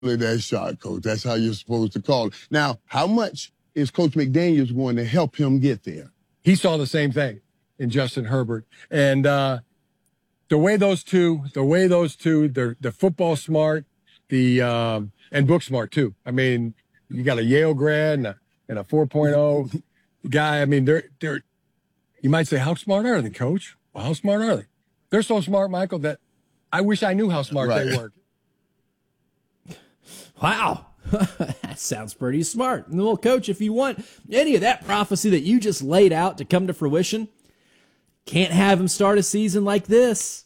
that shot, Coach. That's how you're supposed to call it. Now, how much is Coach McDaniels going to help him get there? He saw the same thing in Justin Herbert. And the way those two, they're football smart, and book smart too. I mean, you got a Yale grad and a 4.0 guy. I mean, they're you might say, how smart are they, Coach? Well, how smart are they? They're so smart, Michael, that I wish I knew how smart they were. Wow. That sounds pretty smart. Well, Coach, if you want any of that prophecy that you just laid out to come to fruition, can't have him start a season like this.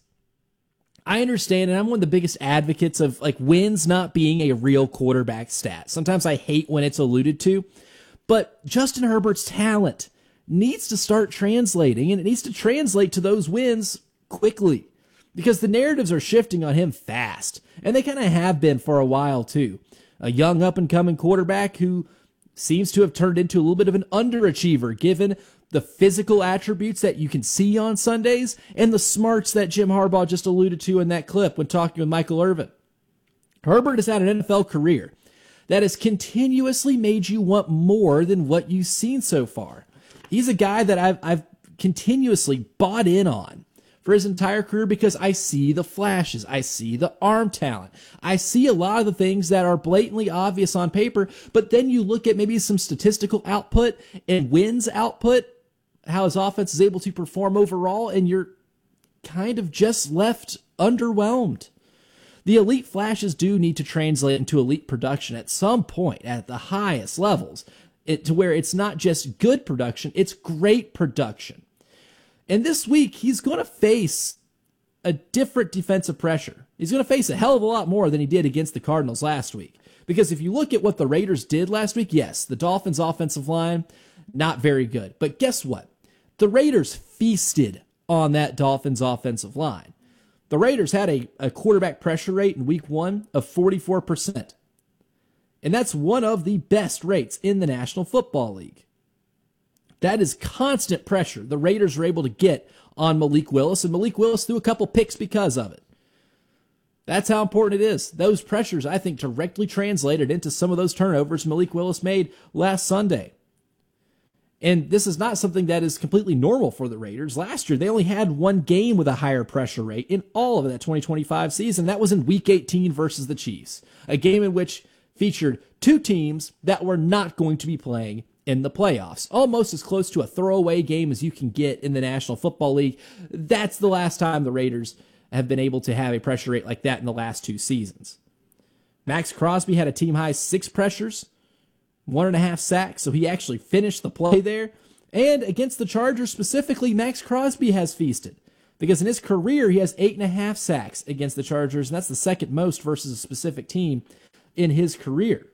I understand, and I'm one of the biggest advocates of like wins not being a real quarterback stat. Sometimes I hate when it's alluded to, but Justin Herbert's talent needs to start translating, and it needs to translate to those wins quickly because the narratives are shifting on him fast, and they kind of have been for a while too. A young up-and-coming quarterback who seems to have turned into a little bit of an underachiever given the physical attributes that you can see on Sundays and the smarts that Jim Harbaugh just alluded to in that clip when talking with Michael Irvin. Herbert has had an NFL career that has continuously made you want more than what you've seen so far. He's a guy that I've continuously bought in on for his entire career because I see the flashes. I see the arm talent. I see a lot of the things that are blatantly obvious on paper, but then you look at maybe some statistical output and wins output, how his offense is able to perform overall, and you're kind of just left underwhelmed. The elite flashes do need to translate into elite production at some point at the highest levels, to where it's not just good production, it's great production. And this week, he's going to face a different defensive pressure. He's going to face a hell of a lot more than he did against the Cardinals last week. Because if you look at what the Raiders did last week, yes, the Dolphins' offensive line, not very good. But guess what? The Raiders feasted on that Dolphins' offensive line. The Raiders had a quarterback pressure rate in week 1 of 44%. And that's one of the best rates in the National Football League. That is constant pressure the Raiders were able to get on Malik Willis, and Malik Willis threw a couple picks because of it. That's how important it is. Those pressures, I think, directly translated into some of those turnovers Malik Willis made last Sunday. And this is not something that is completely normal for the Raiders. Last year, they only had one game with a higher pressure rate in all of that 2025 season. That was in Week 18 versus the Chiefs, a game in which featured two teams that were not going to be playing in the playoffs. Almost as close to a throwaway game as you can get in the National Football League. That's the last time the Raiders have been able to have a pressure rate like that in the last 2 seasons. Max Crosby had a team-high 6 pressures, 1.5 sacks, so he actually finished the play there. And against the Chargers specifically, Max Crosby has feasted. Because in his career, he has 8.5 sacks against the Chargers, and that's the second most versus a specific team in his career.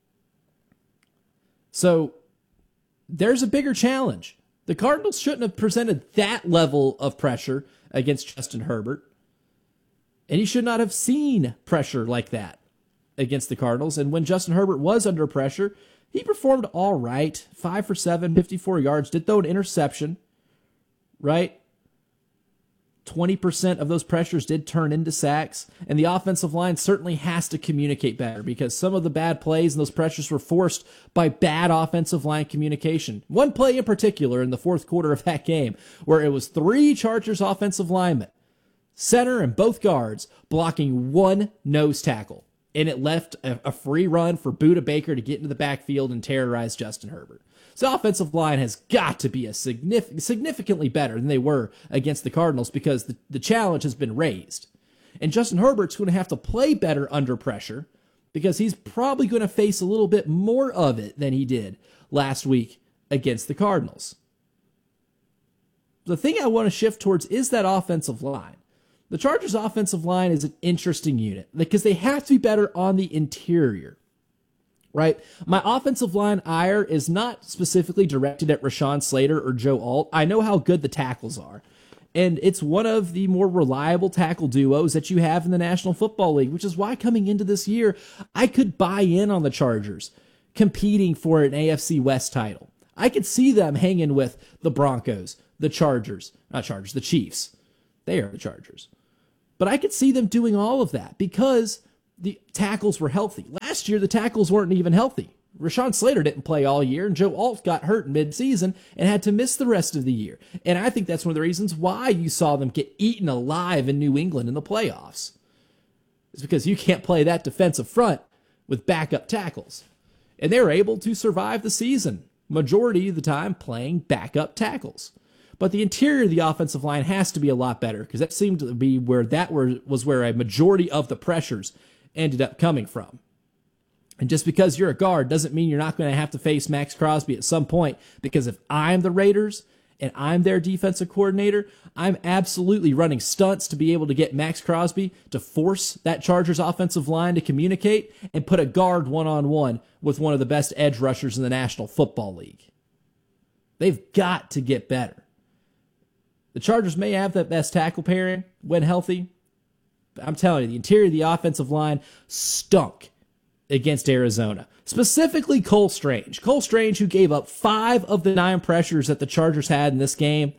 So there's a bigger challenge. The Cardinals shouldn't have presented that level of pressure against Justin Herbert. And he should not have seen pressure like that against the Cardinals. And when Justin Herbert was under pressure, he performed all right. 5 for 7, 54 yards, did throw an interception, right? 20% of those pressures did turn into sacks, and the offensive line certainly has to communicate better because some of the bad plays and those pressures were forced by bad offensive line communication. One play in particular in the fourth quarter of that game where it was 3 Chargers offensive linemen, center and both guards, blocking 1 nose tackle, and it left a free run for Budda Baker to get into the backfield and terrorize Justin Herbert. So the offensive line has got to be significantly better than they were against the Cardinals because the challenge has been raised. And Justin Herbert's going to have to play better under pressure because he's probably going to face a little bit more of it than he did last week against the Cardinals. The thing I want to shift towards is that offensive line. The Chargers' offensive line is an interesting unit because they have to be better on the interior. Right? My offensive line ire is not specifically directed at Rashawn Slater or Joe Alt. I know how good the tackles are. And it's one of the more reliable tackle duos that you have in the National Football League, which is why coming into this year, I could buy in on the Chargers competing for an AFC West title. I could see them hanging with the Broncos, the the Chiefs. They are the Chargers. But I could see them doing all of that because the tackles were healthy. Last year, the tackles weren't even healthy. Rashawn Slater didn't play all year, and Joe Alt got hurt mid-season and had to miss the rest of the year. And I think that's one of the reasons why you saw them get eaten alive in New England in the playoffs. It's because you can't play that defensive front with backup tackles. And they were able to survive the season, majority of the time playing backup tackles. But the interior of the offensive line has to be a lot better, because that seemed to be where was where a majority of the pressures ended up coming from. And just because you're a guard doesn't mean you're not going to have to face Max Crosby at some point, because if I'm the Raiders and I'm their defensive coordinator, I'm absolutely running stunts to be able to get Max Crosby to force that Chargers offensive line to communicate and put a guard one-on-one with one of the best edge rushers in the National Football League. They've got to get better. The Chargers may have the best tackle pairing when healthy, but I'm telling you, the interior of the offensive line stunk against Arizona. Specifically Cole Strange. Cole Strange, who gave up 5 of the 9 pressures that the Chargers had in this game.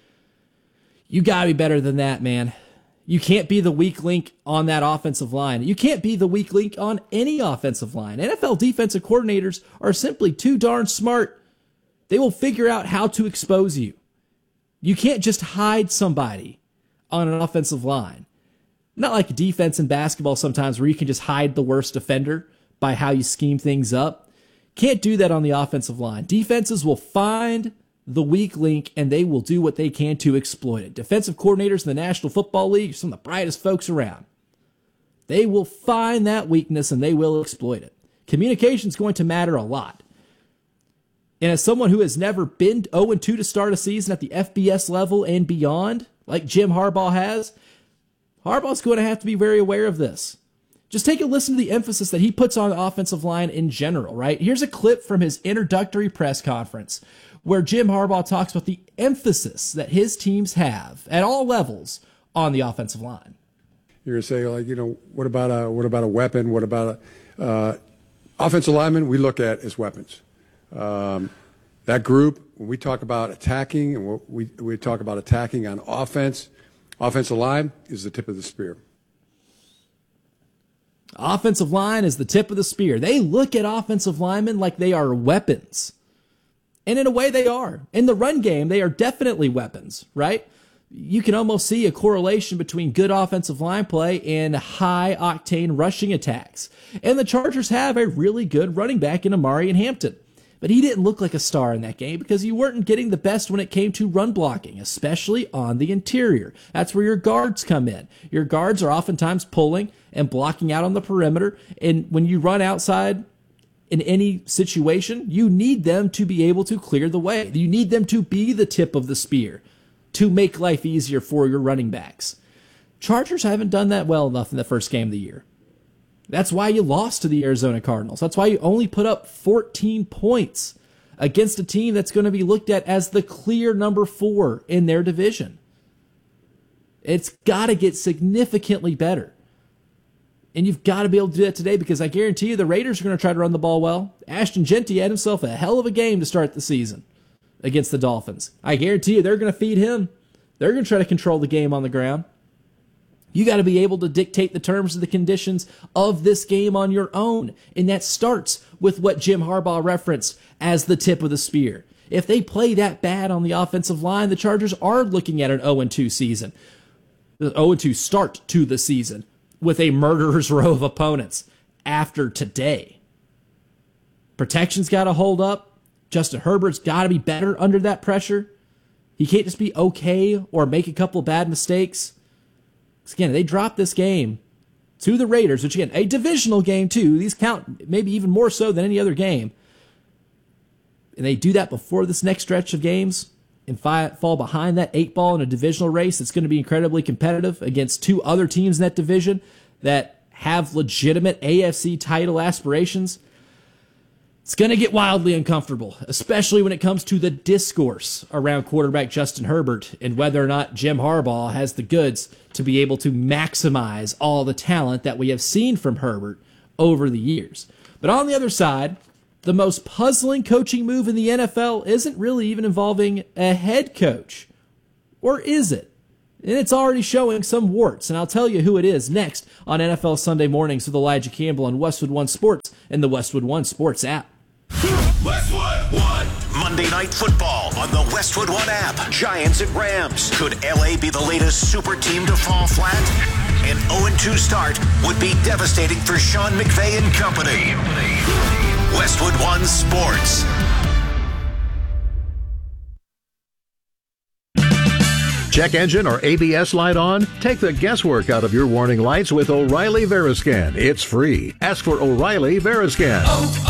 You got to be better than that, man. You can't be the weak link on that offensive line. You can't be the weak link on any offensive line. NFL defensive coordinators are simply too darn smart. They will figure out how to expose you. You can't just hide somebody on an offensive line. Not like defense in basketball sometimes where you can just hide the worst defender by how you scheme things up. Can't do that on the offensive line. Defenses will find the weak link and they will do what they can to exploit it. Defensive coordinators in the National Football League are some of the brightest folks around. They will find that weakness and they will exploit it. Communication is going to matter a lot. And as someone who has never been 0-2 to start a season at the FBS level and beyond, like Jim Harbaugh has, Harbaugh's going to have to be very aware of this. Just take a listen to the emphasis that he puts on the offensive line in general, right? Here's a clip from his introductory press conference where Jim Harbaugh talks about the emphasis that his teams have at all levels on the offensive line. You're going to say, like, what about a weapon? What about offensive linemen? We look at as weapons. That group, when we talk about attacking and we talk about attacking on offense, offensive line is the tip of the spear. Offensive line is the tip of the spear. They look at offensive linemen like they are weapons. And in a way they are. In the run game, they are definitely weapons, right? You can almost see a correlation between good offensive line play and high-octane rushing attacks. And the Chargers have a really good running back in Amari Hampton. But he didn't look like a star in that game because you weren't getting the best when it came to run blocking, especially on the interior. That's where your guards come in. Your guards are oftentimes pulling and blocking out on the perimeter. And when you run outside in any situation, you need them to be able to clear the way. You need them to be the tip of the spear to make life easier for your running backs. Chargers haven't done that well enough in the first game of the year. That's why you lost to the Arizona Cardinals. That's why you only put up 14 points against a team that's going to be looked at as the clear number 4 in their division. It's got to get significantly better. And you've got to be able to do that today because I guarantee you the Raiders are going to try to run the ball well. Ashton Genty had himself a hell of a game to start the season against the Dolphins. I guarantee you they're going to feed him. They're going to try to control the game on the ground. You got to be able to dictate the terms and the conditions of this game on your own. And that starts with what Jim Harbaugh referenced as the tip of the spear. If they play that bad on the offensive line, the Chargers are looking at an 0-2 season. The 0-2 start to the season with a murderer's row of opponents after today. Protection's got to hold up. Justin Herbert's got to be better under that pressure. He can't just be okay or make a couple bad mistakes. Again, they dropped this game to the Raiders, which, again, a divisional game, too. These count maybe even more so than any other game. And they do that before this next stretch of games and fall behind that 8 ball in a divisional race that's going to be incredibly competitive against 2 other teams in that division that have legitimate AFC title aspirations. It's going to get wildly uncomfortable, especially when it comes to the discourse around quarterback Justin Herbert and whether or not Jim Harbaugh has the goods to be able to maximize all the talent that we have seen from Herbert over the years. But on the other side, the most puzzling coaching move in the NFL isn't really even involving a head coach. Or is it? and it's already showing some warts, and I'll tell you who it is next on NFL Sunday Mornings with Elijah Campbell on Westwood One Sports and the Westwood One Sports app. Westwood One. Monday Night Football on the Westwood One app. Giants at Rams. Could LA be the latest super team to fall flat? An 0-2 start would be devastating for Sean McVay and company. Westwood One Sports. Check engine or ABS light on? Take the guesswork out of your warning lights with O'Reilly Veriscan. It's free. Ask for O'Reilly Veriscan.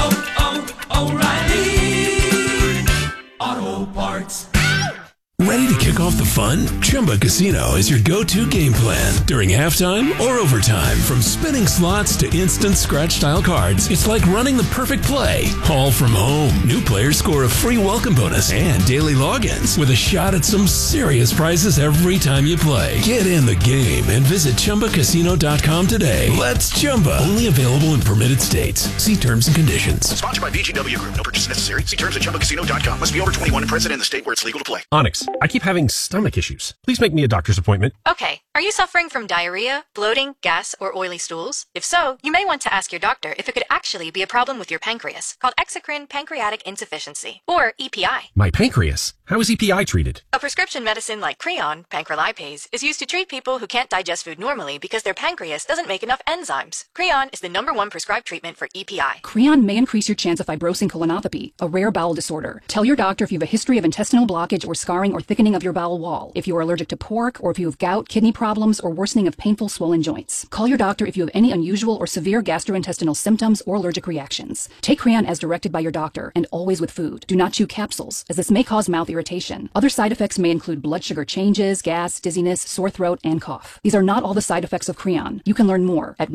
O'Reilly Auto Parts. Ready to kick off the fun? Chumba Casino is your go-to game plan during halftime or overtime. From spinning slots to instant scratch-style cards, it's like running the perfect play, all from home. New players score a free welcome bonus and daily logins with a shot at some serious prizes every time you play. Get in the game and visit ChumbaCasino.com today. Let's Chumba. Only available in permitted states. See terms and conditions. Sponsored by VGW Group. No purchase necessary. See terms at ChumbaCasino.com. Must be over 21 and present in the state where it's legal to play. Onyx, I keep having stomach issues. Please make me a doctor's appointment. Okay. Are you suffering from diarrhea, bloating, gas, or oily stools? If so, you may want to ask your doctor if it could actually be a problem with your pancreas, called exocrine pancreatic insufficiency, or EPI. My pancreas? How is EPI treated? A prescription medicine like Creon, pancrelipase, is used to treat people who can't digest food normally because their pancreas doesn't make enough enzymes. Creon is the #1 prescribed treatment for EPI. Creon may increase your chance of fibrosing colonopathy, a rare bowel disorder. Tell your doctor if you have a history of intestinal blockage or scarring or thickening of your bowel wall, if you are allergic to pork, or if you have gout, kidney problems, or worsening of painful swollen joints. Call your doctor if you have any unusual or severe gastrointestinal symptoms or allergic reactions. Take Creon as directed by your doctor and always with food. Do not chew capsules, as this may cause mouth irritation. Other side effects may include blood sugar changes, gas, dizziness, sore throat, and cough. These are not all the side effects of Creon. You can learn more at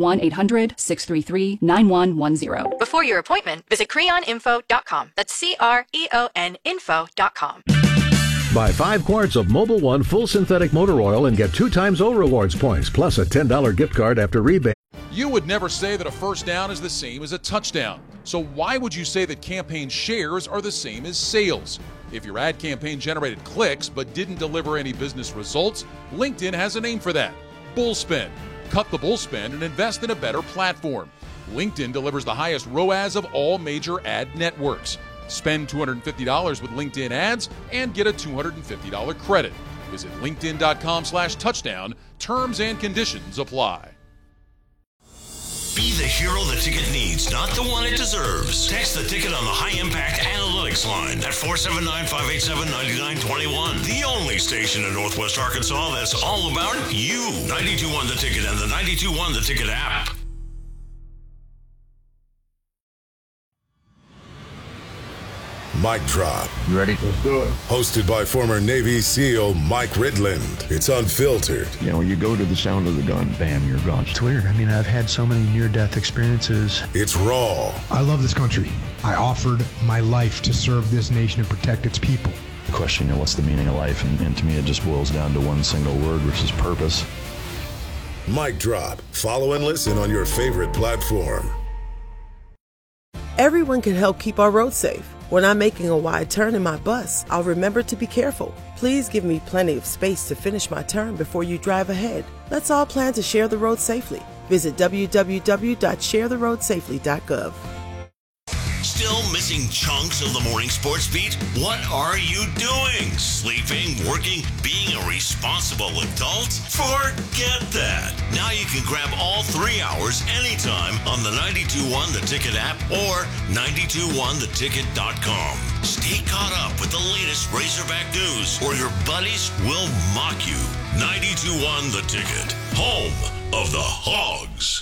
1-800-633-9110. Before your appointment, visit creoninfo.com. That's CREON info.com. Buy 5 quarts of Mobil 1 full synthetic motor oil and get 2 times O Rewards points, plus a $10 gift card after rebate. You would never say that a first down is the same as a touchdown. So why would you say that campaign shares are the same as sales? If your ad campaign generated clicks but didn't deliver any business results, LinkedIn has a name for that: bullspend. Cut the bullspend and invest in a better platform. LinkedIn delivers the highest ROAS of all major ad networks. Spend $250 with LinkedIn ads and get a $250 credit. Visit linkedin.com/touchdown. Terms and conditions apply. Be the hero the ticket needs, not the one it deserves. Text the ticket on the High Impact Analytics line at 479-587-9921. The only station in Northwest Arkansas that's all about you. 92.1 The Ticket and the 92.1 The Ticket app. Mic Drop. You ready? Let's do it. Hosted by former Navy SEAL Mike Ridland. It's unfiltered. You know, you go to the sound of the gun, bam, you're gone. It's weird. I mean, I've had so many near-death experiences. It's raw. I love this country. I offered my life to serve this nation and protect its people. The question, what's the meaning of life? And to me, it just boils down to one single word, which is purpose. Mic Drop. Follow and listen on your favorite platform. Everyone can help keep our roads safe. When I'm making a wide turn in my bus, I'll remember to be careful. Please give me plenty of space to finish my turn before you drive ahead. Let's all plan to share the road safely. Visit www.sharetheroadsafely.gov. Still missing chunks of the morning sports beat? What are you doing? Sleeping, working, being a responsible adult? Forget that. Now you can grab all 3 hours anytime on the 92.1 The Ticket app or 921theticket.com. Stay caught up with the latest Razorback news or your buddies will mock you. 92.1 The Ticket, home of the Hogs.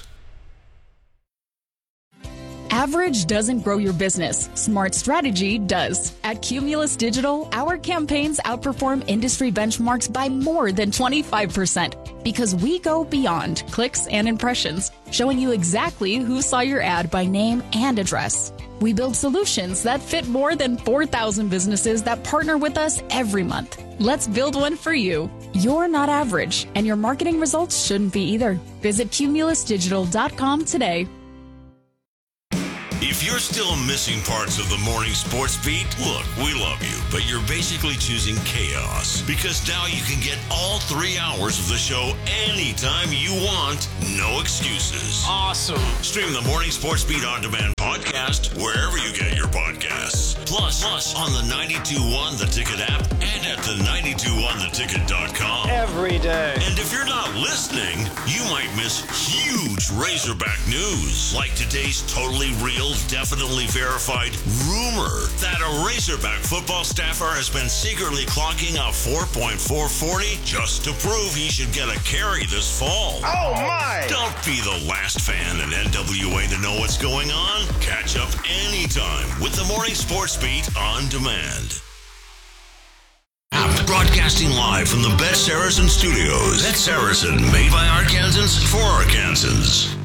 Average doesn't grow your business. Smart strategy does. At Cumulus Digital, our campaigns outperform industry benchmarks by more than 25% because we go beyond clicks and impressions, showing you exactly who saw your ad by name and address. We build solutions that fit more than 4,000 businesses that partner with us every month. Let's build one for you. You're not average, and your marketing results shouldn't be either. Visit cumulusdigital.com today. If you're still missing parts of the morning sports beat, look, we love you, but you're basically choosing chaos because now you can get all 3 hours of the show anytime you want. No excuses. Awesome. Stream the Morning Sports Beat On Demand podcast wherever you get your podcasts. Plus on the 92.1 The Ticket app and at the 92ontheticket.com. Every day. And if you're not listening, you might miss huge Razorback news, like today's totally real, definitely verified rumor that a Razorback football staffer has been secretly clocking a 4.440 just to prove he should get a carry this fall. Oh my! Don't be the last fan in NWA to know what's going on. Catch up anytime with the Morning Sports Beat On Demand. Broadcasting live from the Bet Saracen Studios. Bet Saracen, made by Arkansans for Arkansans.